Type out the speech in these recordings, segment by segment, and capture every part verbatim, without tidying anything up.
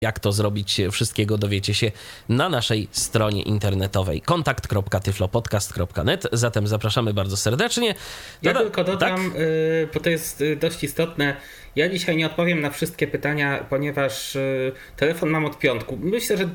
Jak to zrobić, wszystkiego dowiecie się na naszej stronie internetowej kontakt kropka tyflopodcast kropka net. Zatem zapraszamy bardzo serdecznie. Ja Doda- tylko dodam, tak? y, bo to jest dość istotne. Ja dzisiaj nie odpowiem na wszystkie pytania, ponieważ y, telefon mam od piątku. Myślę, że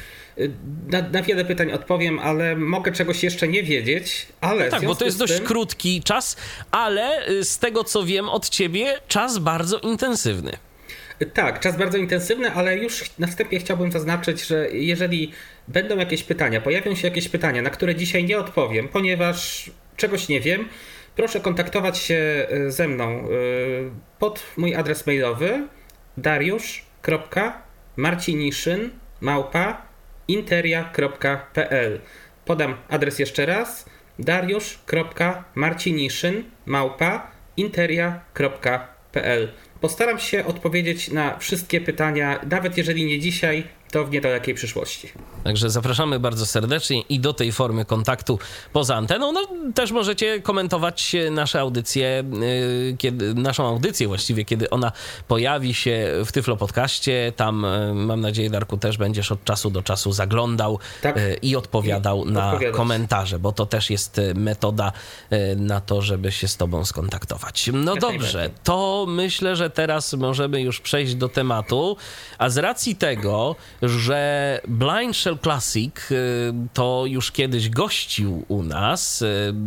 y, na, na wiele pytań odpowiem, ale mogę czegoś jeszcze nie wiedzieć. Ale no tak, bo to jest dość tym... krótki czas, ale z tego co wiem od ciebie, czas bardzo intensywny. Tak, czas bardzo intensywny, ale już na wstępie chciałbym zaznaczyć, że jeżeli będą jakieś pytania, pojawią się jakieś pytania, na które dzisiaj nie odpowiem, ponieważ czegoś nie wiem, proszę kontaktować się ze mną pod mój adres mailowy dariusz kropka marciniszyn małpa interia kropka p l. Podam adres jeszcze raz: dariusz kropka marciniszyn małpa interia kropka p l. Postaram się odpowiedzieć na wszystkie pytania, nawet jeżeli nie dzisiaj, to w niedalekiej przyszłości. Także zapraszamy bardzo serdecznie i do tej formy kontaktu poza anteną. No, też możecie komentować nasze audycje, yy, kiedy, naszą audycję właściwie, kiedy ona pojawi się w Tyflo Podcaście. Tam, yy, mam nadzieję, Darku, też będziesz od czasu do czasu zaglądał tak. yy, i odpowiadał I na komentarze, bo to też jest metoda yy, na to, żeby się z tobą skontaktować. No Jak dobrze, to myślę, że teraz możemy już przejść do tematu, a z racji tego, że Blind Shell Classic to już kiedyś gościł u nas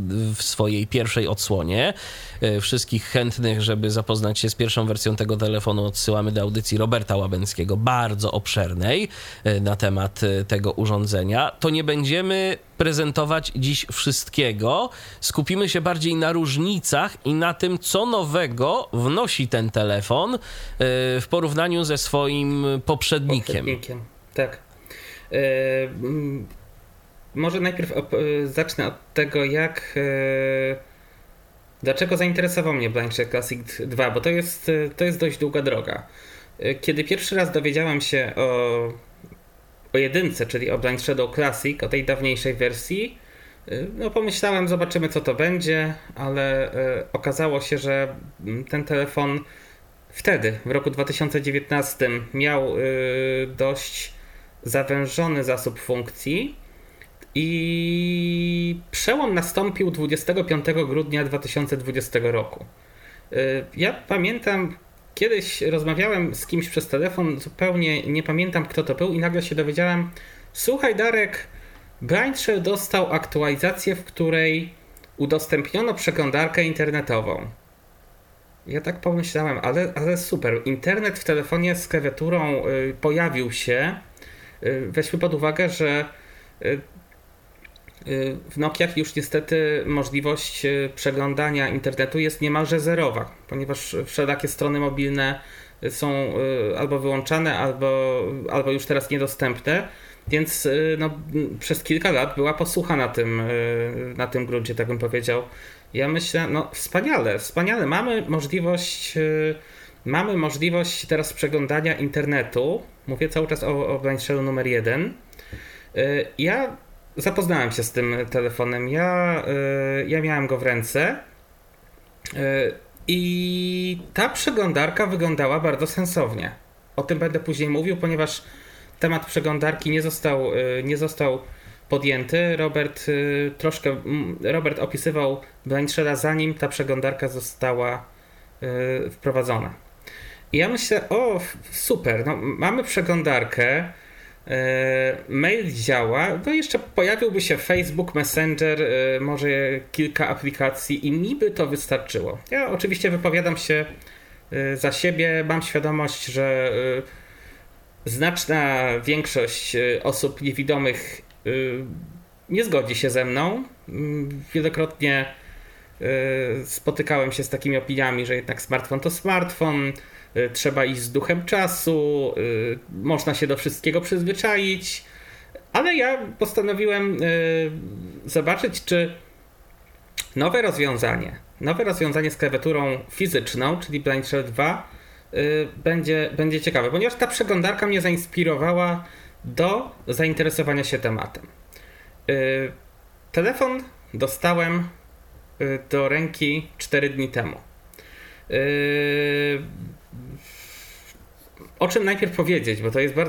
w swojej pierwszej odsłonie. Wszystkich chętnych, żeby zapoznać się z pierwszą wersją tego telefonu, odsyłamy do audycji Roberta Łabęckiego, bardzo obszernej na temat tego urządzenia. To nie będziemy prezentować dziś wszystkiego. Skupimy się bardziej na różnicach i na tym, co nowego wnosi ten telefon w porównaniu ze swoim poprzednikiem. Poprzednikiem, tak. Yy, może najpierw op- zacznę od tego, jak... Yy, dlaczego zainteresował mnie Blind Shell Classic dwa, bo to jest, to jest dość długa droga. Kiedy pierwszy raz dowiedziałem się o, o jedynce, czyli o Blind Shadow Classic, o tej dawniejszej wersji, no pomyślałem, zobaczymy co to będzie, ale y, okazało się, że ten telefon wtedy, w roku dwa tysiące dziewiętnastym, miał y, dość zawężony zasób funkcji i przełom nastąpił dwudziestego piątego grudnia dwa tysiące dwudziestego roku. Y, ja pamiętam, kiedyś rozmawiałem z kimś przez telefon, zupełnie nie pamiętam kto to był i nagle się dowiedziałem: słuchaj Darek, Blind Shell dostał aktualizację, w której udostępniono przeglądarkę internetową. Ja tak pomyślałem, ale, ale super, internet w telefonie z klawiaturą y, pojawił się. Y, weźmy pod uwagę, że y, y, w Nokiach już niestety możliwość y, przeglądania internetu jest niemalże zerowa, ponieważ wszelakie strony mobilne są y, albo wyłączane, albo, albo już teraz niedostępne. Więc no, przez kilka lat była posłucha na tym, na tym gruncie, tak bym powiedział. Ja myślę, no wspaniale, wspaniale. Mamy możliwość, mamy możliwość teraz przeglądania internetu. Mówię cały czas o, o Blind Shellu numer jeden. Ja zapoznałem się z tym telefonem. Ja, ja miałem go w ręce i ta przeglądarka wyglądała bardzo sensownie. O tym będę później mówił, ponieważ temat przeglądarki nie został, nie został podjęty. Robert troszkę, Robert opisywał Blind Shella, zanim ta przeglądarka została wprowadzona. I ja myślę, o super, no, mamy przeglądarkę, mail działa, no jeszcze pojawiłby się Facebook, Messenger, może kilka aplikacji i mi by to wystarczyło. Ja oczywiście wypowiadam się za siebie, mam świadomość, że znaczna większość osób niewidomych nie zgodzi się ze mną. Wielokrotnie spotykałem się z takimi opiniami, że jednak smartfon to smartfon, trzeba iść z duchem czasu, można się do wszystkiego przyzwyczaić, ale ja postanowiłem zobaczyć, czy nowe rozwiązanie, nowe rozwiązanie z klawiaturą fizyczną, czyli Blind Shell dwa, Będzie, będzie ciekawe, ponieważ ta przeglądarka mnie zainspirowała do zainteresowania się tematem. Yy, telefon dostałem yy, do ręki cztery dni temu. Yy, o czym najpierw powiedzieć, bo to jest bardzo